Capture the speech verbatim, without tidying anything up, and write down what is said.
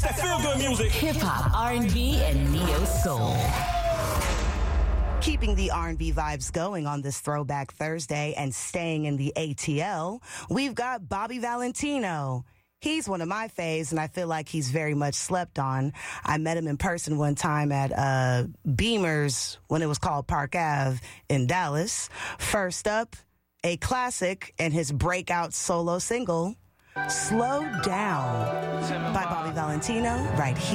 That feel-good music. Hip-hop, R and B, and neo-soul. Keeping the R and B vibes going on this Throwback Thursday and staying in the A T L, we've got Bobby Valentino. He's one of my faves, and I feel like he's very much slept on. I met him in person one time at uh, Beamer's when it was called Park Ave in Dallas. First up, a classic and his breakout solo single, Slow Down, by Bobby Valentino, right here.